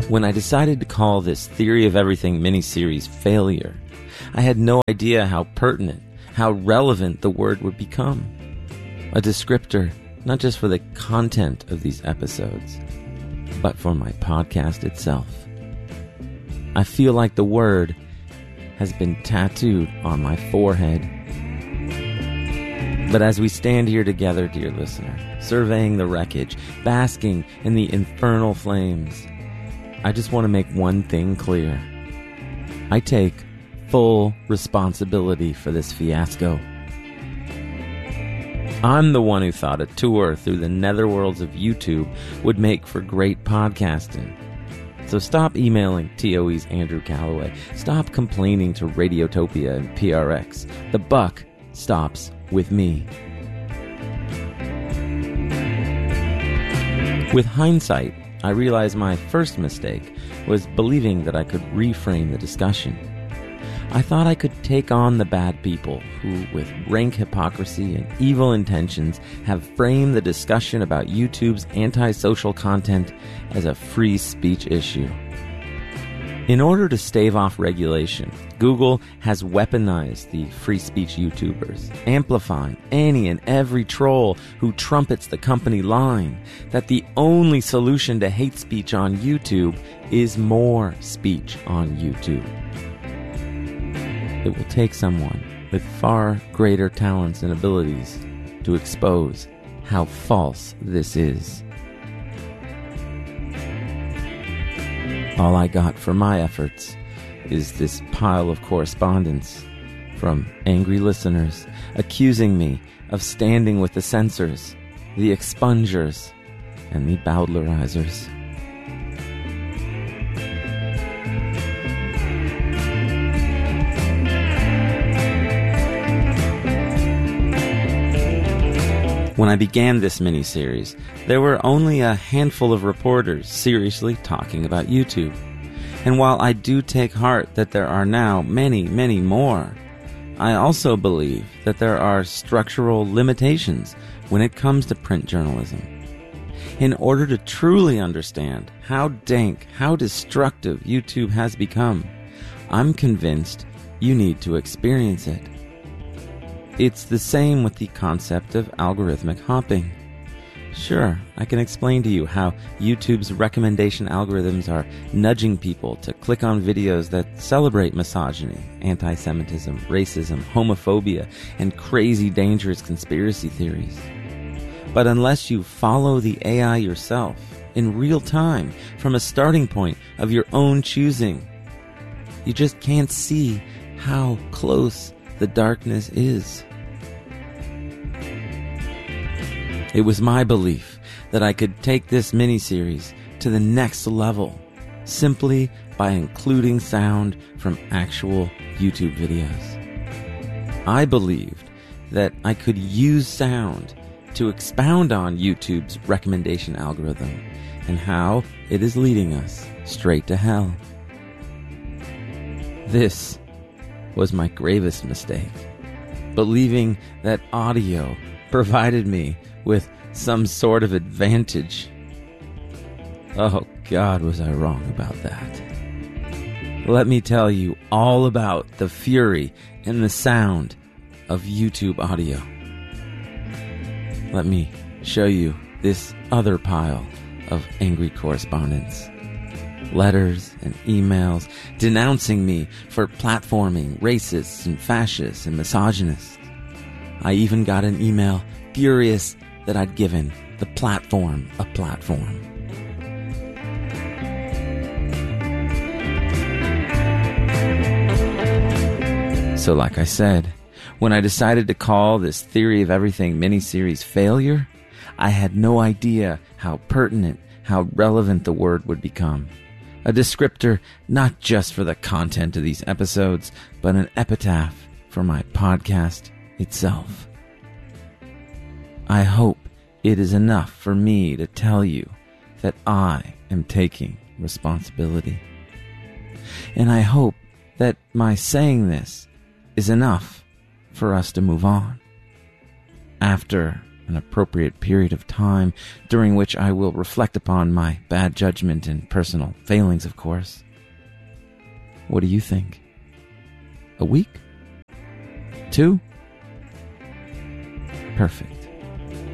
When I decided to call this Theory of Everything miniseries Failure, I had no idea how pertinent, how relevant the word would become. A descriptor, not just for the content of these episodes, but for my podcast itself. I feel like the word has been tattooed on my forehead. But as we stand here together, dear listener, surveying the wreckage, basking in the infernal flames, I just want to make one thing clear. I take full responsibility for this fiasco. I'm the one who thought a tour through the netherworlds of YouTube would make for great podcasting. So stop emailing TOE's Andrew Calloway. Stop complaining to Radiotopia and PRX. The buck stops with me. With hindsight, I realized my first mistake was believing that I could reframe the discussion. I thought I could take on the bad people who, with rank hypocrisy and evil intentions, have framed the discussion about YouTube's antisocial content as a free speech issue. In order to stave off regulation, Google has weaponized the free speech YouTubers, amplifying any and every troll who trumpets the company line that the only solution to hate speech on YouTube is more speech on YouTube. It will take someone with far greater talents and abilities to expose how false this is. All I got for my efforts is this pile of correspondence from angry listeners accusing me of standing with the censors, the expungers, and the Bowdlerizers. When I began this mini-series, there were only a handful of reporters seriously talking about YouTube. And while I do take heart that there are now many, many more, I also believe that there are structural limitations when it comes to print journalism. In order to truly understand how dank, how destructive YouTube has become, I'm convinced you need to experience it. It's the same with the concept of algorithmic hopping. Sure, I can explain to you how YouTube's recommendation algorithms are nudging people to click on videos that celebrate misogyny, anti-Semitism, racism, homophobia, and crazy dangerous conspiracy theories. But unless you follow the AI yourself, in real time, from a starting point of your own choosing, you just can't see how close the darkness is. It was my belief that I could take this miniseries to the next level simply by including sound from actual YouTube videos. I believed that I could use sound to expound on YouTube's recommendation algorithm and how it is leading us straight to hell. This was my gravest mistake, believing that audio provided me with some sort of advantage. Oh God, was I wrong about that. Let me tell you all about the fury and the sound of YouTube audio. Let me show you this other pile of angry correspondence. Letters and emails denouncing me for platforming racists and fascists and misogynists. I even got an email furious that I'd given the platform a platform. So like I said, when I decided to call this Theory of Everything miniseries Failure, I had no idea how pertinent, how relevant the word would become. A descriptor not just for the content of these episodes, but an epitaph for my podcast itself. I hope it is enough for me to tell you that I am taking responsibility. And I hope that my saying this is enough for us to move on. After an appropriate period of time during which I will reflect upon my bad judgment and personal failings, of course. What do you think? A week? 2? Perfect.